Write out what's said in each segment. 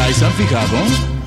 ¿Ya se han fijado?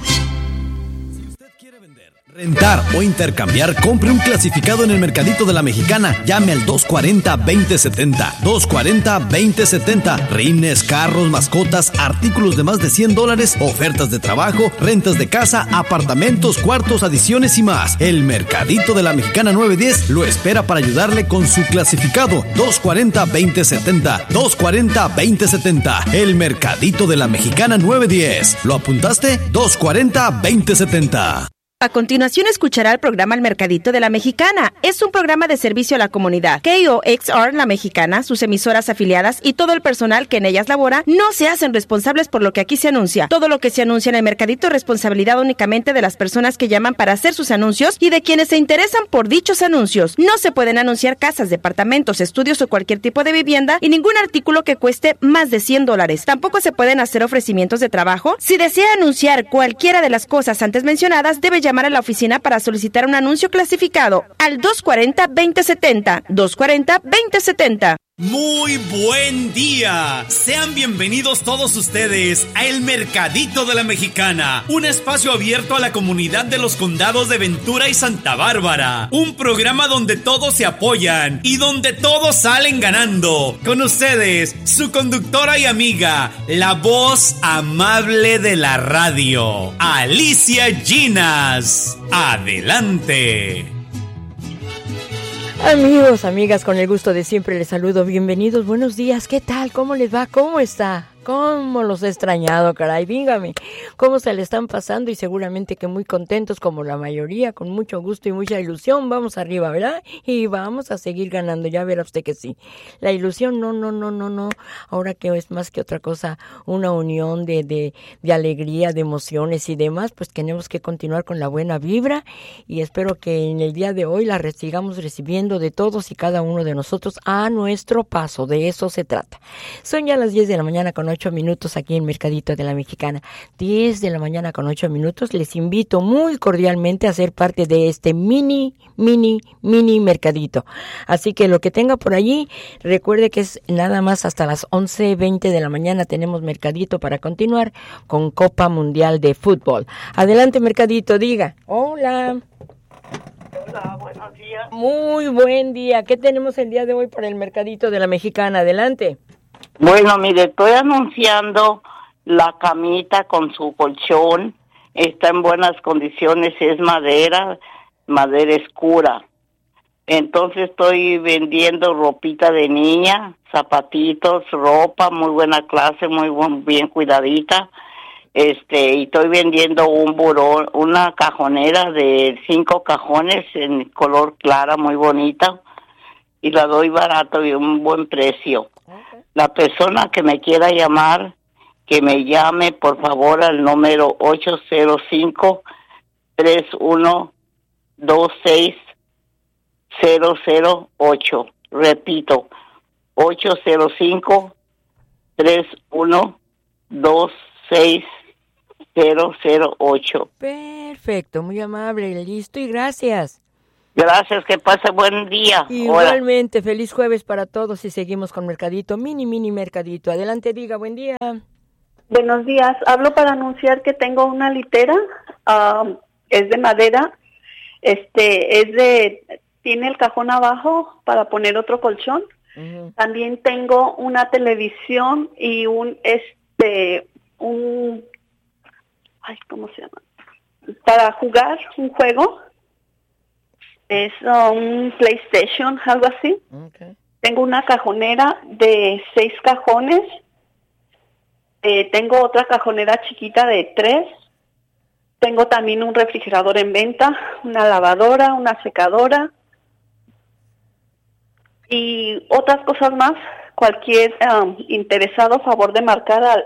Rentar o intercambiar, compre un clasificado en el Mercadito de la Mexicana. Llame al 240-2070. 240-2070. Rines, carros, mascotas, artículos de más de $100, ofertas de trabajo, rentas de casa, apartamentos, cuartos, adiciones y más. El Mercadito de la Mexicana 910 lo espera para ayudarle con su clasificado. 240-2070. 240-2070. El Mercadito de la Mexicana 910. ¿Lo apuntaste? 240-2070. A continuación escuchará el programa El Mercadito de la Mexicana. Es un programa de servicio a la comunidad. KOXR La Mexicana, sus emisoras afiliadas y todo el personal que en ellas labora no se hacen responsables por lo que aquí se anuncia. Todo lo que se anuncia en el Mercadito es responsabilidad únicamente de las personas que llaman para hacer sus anuncios y de quienes se interesan por dichos anuncios. No se pueden anunciar casas, departamentos, estudios o cualquier tipo de vivienda y ningún artículo que cueste más de $100. Tampoco se pueden hacer ofrecimientos de trabajo. Si desea anunciar cualquiera de las cosas antes mencionadas, debe llamar a la oficina para solicitar un anuncio clasificado al 240-2070. 240-2070. Muy buen día. Sean bienvenidos todos ustedes a El Mercadito de la Mexicana, un espacio abierto a la comunidad de los condados de Ventura y Santa Bárbara. Un programa donde todos se apoyan y donde todos salen ganando. Con ustedes, su conductora y amiga, la voz amable de la radio, Alicia Ginas. Adelante. Amigos, amigas, con el gusto de siempre les saludo. Bienvenidos, buenos días, ¿qué tal? ¿Cómo les va? ¿Cómo está? ¿Cómo los he extrañado, caray? Dígame, ¿cómo se le están pasando? Y seguramente que muy contentos, como la mayoría, con mucho gusto y mucha ilusión. Vamos arriba, ¿verdad? Y vamos a seguir ganando, ya verá usted que sí. La ilusión, no. Ahora que es más que otra cosa, una unión de alegría, de emociones y demás, pues tenemos que continuar con la buena vibra. Y espero que en el día de hoy la sigamos recibiendo de todos y cada uno de nosotros a nuestro paso. De eso se trata. Son ya las 10 de la mañana con 8 minutos aquí en Mercadito de la Mexicana. 10 de la mañana con 8 minutos. Les invito muy cordialmente a ser parte de este mini mercadito. Así que lo que tenga por allí, recuerde que es nada más hasta las 11:20 de la mañana tenemos mercadito para continuar con Copa Mundial de Fútbol. Adelante, mercadito, diga. Hola. Hola, buenos días. Muy buen día. ¿Qué tenemos el día de hoy para el Mercadito de la Mexicana? Adelante. Bueno, mire, estoy anunciando la camita con su colchón. Está en buenas condiciones, es madera oscura. Entonces estoy vendiendo ropita de niña, zapatitos, ropa, muy buena clase, bien cuidadita. Y estoy vendiendo un buró, una cajonera de 5 cajones en color clara, muy bonita. Y la doy barato y un buen precio. Okay. La persona que me quiera llamar, que me llame por favor al número 805-3126008. Repito, 805-3126008. Perfecto, muy amable, listo y gracias. Gracias, que pase buen día. Igualmente, feliz jueves para todos y seguimos con Mercadito, mini mercadito. Adelante, diga, buen día. Buenos días, hablo para anunciar que tengo una litera, es de madera, tiene el cajón abajo para poner otro colchón. Uh-huh. También tengo una televisión y ¿cómo se llama? Para jugar un juego. Es un PlayStation, algo así. Okay. Tengo una cajonera de 6 cajones. Tengo otra cajonera chiquita de 3. Tengo también un refrigerador en venta, una lavadora, una secadora y otras cosas más. Cualquier interesado, favor de marcar al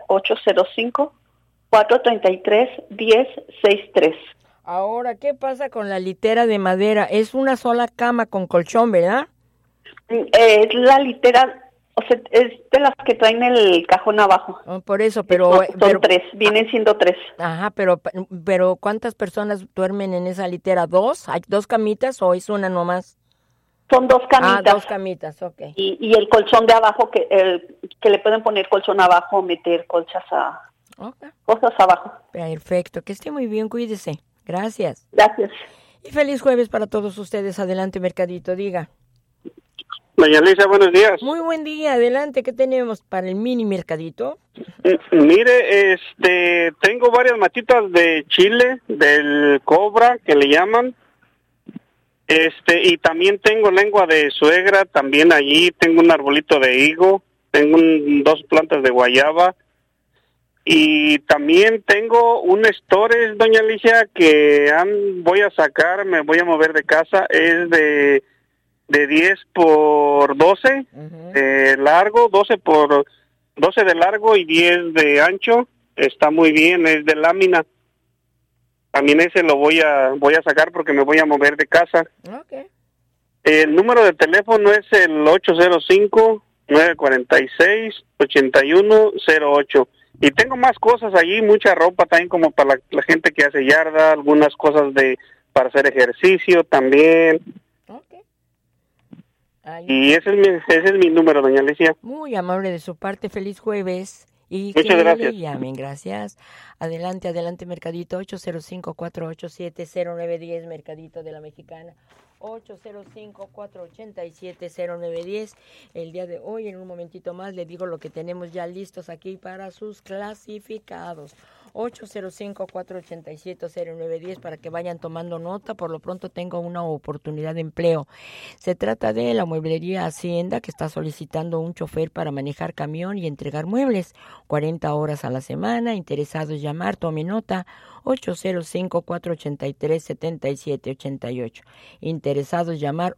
805-433-1063. Ahora, ¿qué pasa con la litera de madera? Es una sola cama con colchón, ¿verdad? Es la litera, o sea, es de las que traen el cajón abajo. Oh, por eso, pero... Son 3, vienen siendo 3. Ajá, pero ¿cuántas personas duermen en esa litera? ¿2? ¿Hay 2 camitas o es una nomás? Son 2 camitas. 2 camitas, ok. Y el colchón de abajo, que le pueden poner colchón abajo o meter colchas cosas abajo. Perfecto, que esté muy bien, cuídese. Gracias. Gracias. Y feliz jueves para todos ustedes. Adelante, Mercadito, diga. Doña Alicia, buenos días. Muy buen día, adelante, ¿qué tenemos para el mini mercadito? Mire, tengo varias matitas de chile, del cobra, que le llaman. Y también tengo lengua de suegra, también allí tengo un arbolito de higo, tengo 2 plantas de guayaba. Y también tengo un storage, doña Alicia, que voy a sacar, me voy a mover de casa, es de 10 por 12 de largo, 12 de largo y 10 de ancho. Está muy bien, es de lámina. También ese lo voy a sacar porque me voy a mover de casa. Okay. El número de teléfono es el 805-946-8108. Y tengo más cosas allí, mucha ropa también como para la gente que hace yarda, algunas cosas para hacer ejercicio también. Okay. Y ese es mi número, doña Alicia. Muy amable de su parte, feliz jueves. Y muchas que gracias. le llamen, gracias. Adelante, Mercadito, 805-487-0910, Mercadito de la Mexicana. 805-487-0910. El día de hoy, en un momentito más, le digo lo que tenemos ya listos aquí para sus clasificados. 805-487-0910 para que vayan tomando nota. Por lo pronto tengo una oportunidad de empleo. Se trata de la mueblería Hacienda, que está solicitando un chofer para manejar camión y entregar muebles. 40 horas a la semana. Interesados llamar, tome nota. 805-483-7788. Interesados llamar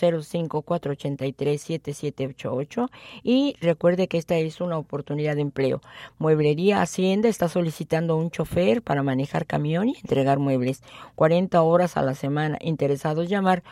805-483-7788. Y recuerde que esta es una oportunidad de empleo. Mueblería Hacienda está solicitando un chofer para manejar camión y entregar muebles. 40 horas a la semana. Interesados llamar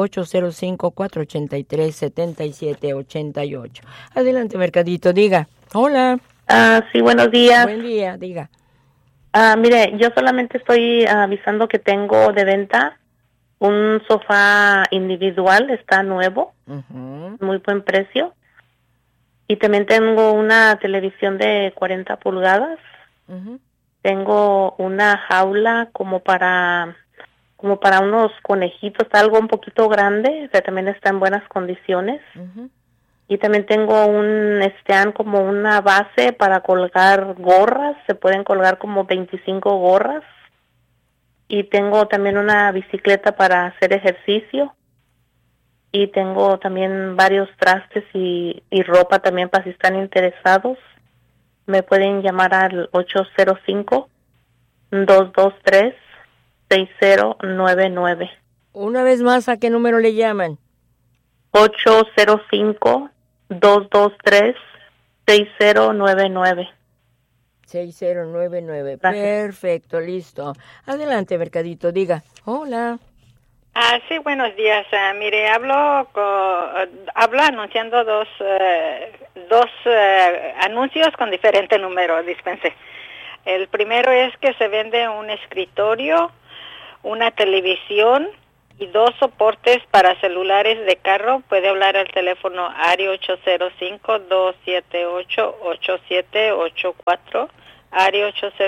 805-483-7788. Adelante, Mercadito, diga. Hola. Sí, buenos días. Buen día, diga. Mire, yo solamente estoy avisando que tengo de venta un sofá individual, está nuevo, muy buen precio. Y también tengo una televisión de 40 pulgadas. Tengo una jaula como para unos conejitos, algo un poquito grande, pero también está en buenas condiciones. Y también tengo un stand como una base para colgar gorras, se pueden colgar como 25 gorras. Y tengo también una bicicleta para hacer ejercicio. Y tengo también varios trastes y ropa también para si están interesados. Me pueden llamar al 805-223-6099. Una vez más, ¿a qué número le llaman? 805-223-6099. 6099. Gracias. Perfecto, listo. Adelante, Mercadito, diga. Hola. Sí, buenos días. Mire, hablo anunciando dos anuncios con diferente número, dispense. El primero es que se vende un escritorio, una televisión y 2 soportes para celulares de carro. Puede hablar al teléfono área 805-278-8784, área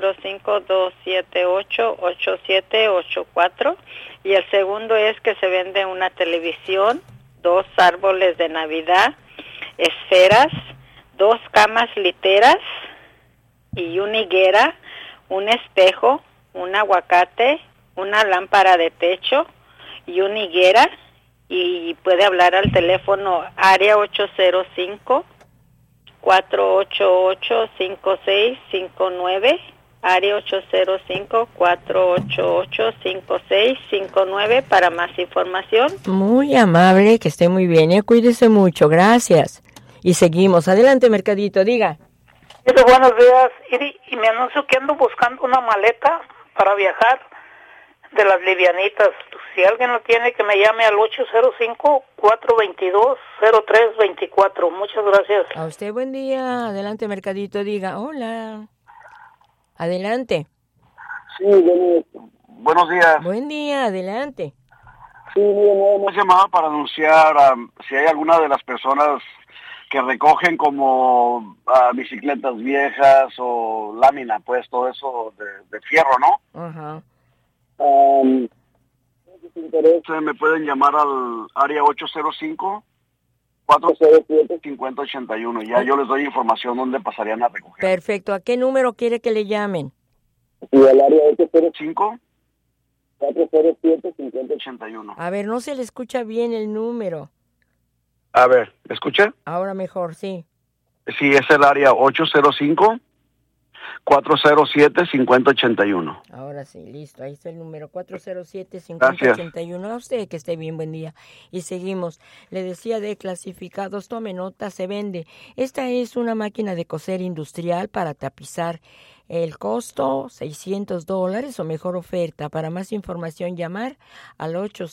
805-278-8784. Y el segundo es que se vende una televisión, 2 árboles de Navidad, esferas, 2 camas literas y una higuera, un espejo, un aguacate, una lámpara de techo y una higuera. Y puede hablar al teléfono área 805-488-5659, área 805-488-5659 para más información. Muy amable, que esté muy bien, cuídese mucho, gracias. Y seguimos, adelante, Mercadito, diga. Buenos días, y me anuncio que ando buscando una maleta para viajar de las livianitas. Si alguien lo tiene, que me llame al 805-422-0324. Muchas gracias. A usted, buen día. Adelante, Mercadito, diga. Hola. Adelante. Sí, buenos días. Buen día, adelante. Sí, me llamaba para anunciar si hay alguna de las personas que recogen como bicicletas viejas o lámina, pues todo eso de fierro, ¿no? Ajá. Si interesa, me pueden llamar al área 805-407-5081. Ya yo les doy información dónde pasarían a recoger. Perfecto. ¿A qué número quiere que le llamen? Y al área 805-407-5081. A ver, no se le escucha bien el número. A ver, ¿me escucha? Ahora mejor, sí. Sí, es el área 805-407-5081. Ahora sí, listo. Ahí está el número 407-5081. A usted que esté bien, buen día. Y seguimos. Le decía de clasificados, tome nota, se vende. Esta es una máquina de coser industrial para tapizar. El costo, $600 o mejor oferta. Para más información, llamar al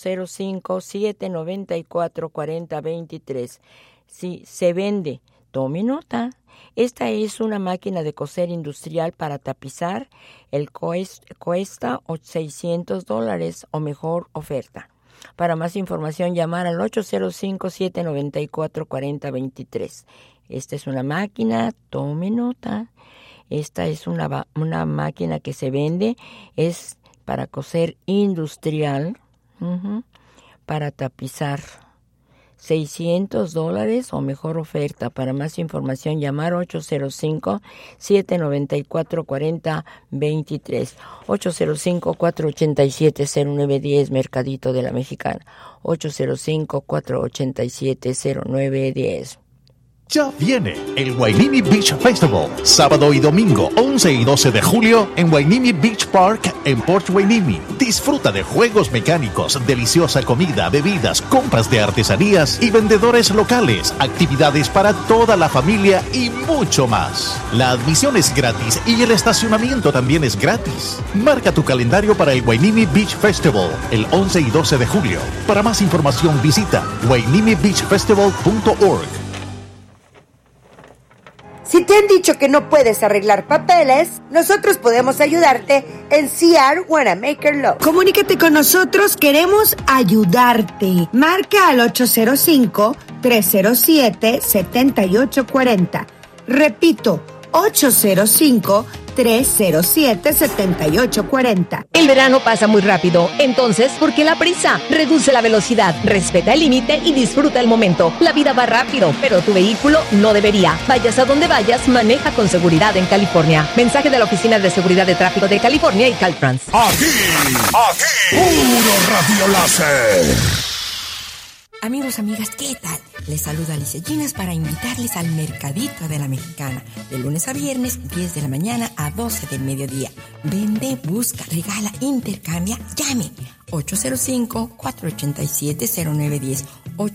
805-794-4023. Sí, se vende. Tome nota. Esta es una máquina de coser industrial para tapizar. El cuesta $600 o mejor oferta. Para más información, llamar al 805-794-4023. Esta es una máquina, tome nota. Esta es una máquina que se vende, es para coser industrial, para tapizar. $600 o mejor oferta. Para más información, llamar 805-794-4023. 805-487-0910, Mercadito de la Mexicana. 805-487-0910. Ya viene el Hueneme Beach Festival, sábado y domingo 11 y 12 de julio en Hueneme Beach Park en Port Hueneme. Disfruta de juegos mecánicos, deliciosa comida, bebidas, compras de artesanías y vendedores locales, actividades para toda la familia y mucho más. La admisión es gratis y el estacionamiento también es gratis. Marca tu calendario para el Hueneme Beach Festival el 11 y 12 de julio. Para más información visita huenemebeachfestival.org. Si te han dicho que no puedes arreglar papeles, nosotros podemos ayudarte en CR Wanamaker Law. Comunícate con nosotros, queremos ayudarte. Marca al 805-307-7840. Repito, 805-307-7840. El verano pasa muy rápido, entonces, ¿por qué la prisa? Reduce la velocidad, respeta el límite y disfruta el momento. La vida va rápido, pero tu vehículo no debería. Vayas a donde vayas, maneja con seguridad en California. Mensaje de la Oficina de Seguridad de Tráfico de California y Caltrans. Aquí, puro radio láser. Amigos, amigas, ¿qué tal? Les saluda Alicia Ginas para invitarles al Mercadito de la Mexicana, de lunes a viernes, 10 de la mañana a 12 del mediodía. Vende, busca, regala, intercambia, llame. 805-487-0910.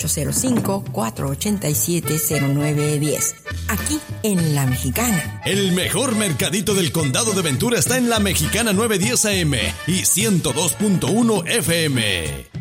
805-487-0910. Aquí en La Mexicana. El mejor mercadito del condado de Ventura está en La Mexicana 910 AM y 102.1 FM.